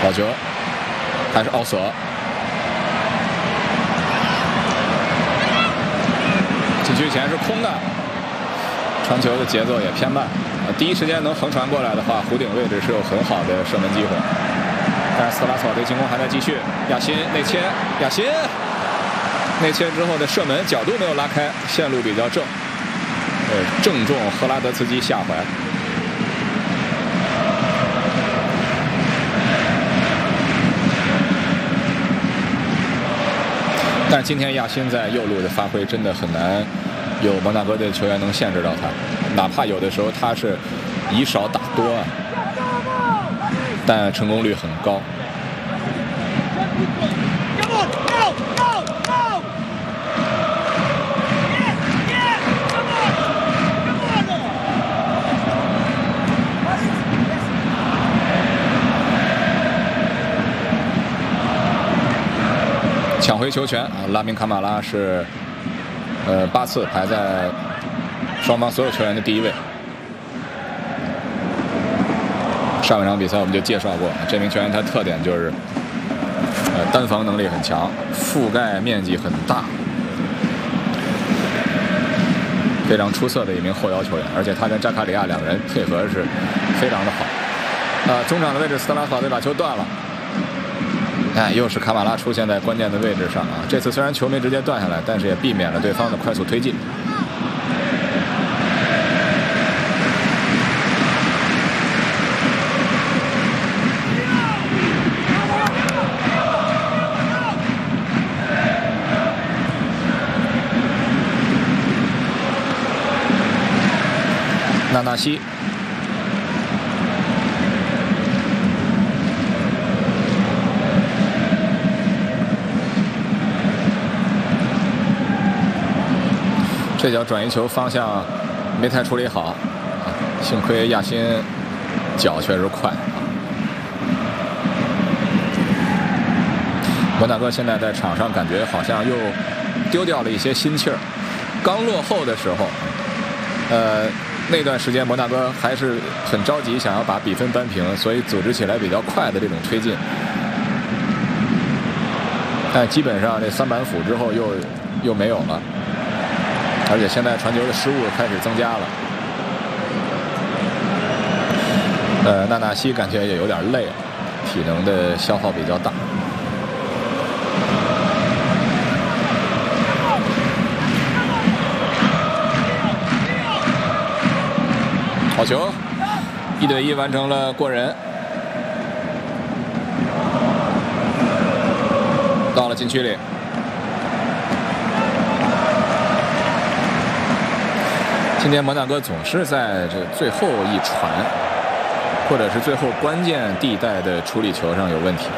好球，还是奥索。禁区前是空的，传球的节奏也偏慢。第一时间能横传过来的话，弧顶位置是有很好的射门机会。但是斯特拉斯堡队进攻还在继续，亚辛内切，亚辛内切之后的射门角度没有拉开，线路比较正，正中赫拉德茨基下怀。但今天亚辛在右路的发挥真的很难有摩纳哥队球员能限制到他，哪怕有的时候他是以少打多啊，但成功率很高。抢回球权啊！拉明卡马拉是8次排在双方所有球员的第1位。上一场比赛我们就介绍过，这名球员他特点就是单防能力很强，覆盖面积很大，非常出色的一名后腰球员，而且他跟扎卡里亚2个人配合是非常的好。中场的位置，斯特拉斯堡队把球断了。又是卡马拉出现在关键的位置上啊！这次虽然球没直接断下来，但是也避免了对方的快速推进。纳纳西。这脚转移球方向没太处理好，幸亏亚辛脚确实快。摩纳哥现在在场上感觉好像又丢掉了一些心气儿。刚落后的时候，那段时间摩纳哥还是很着急，想要把比分扳平，所以组织起来比较快的这种推进。但基本上这3板斧之后又没有了。而且现在传球的失误开始增加了，纳纳西感觉也有点累了，体能的消耗比较大。好球，1对1完成了过人，到了禁区里。今天摩纳哥总是在这最后一传，或者是最后关键地带的处理球上有问题。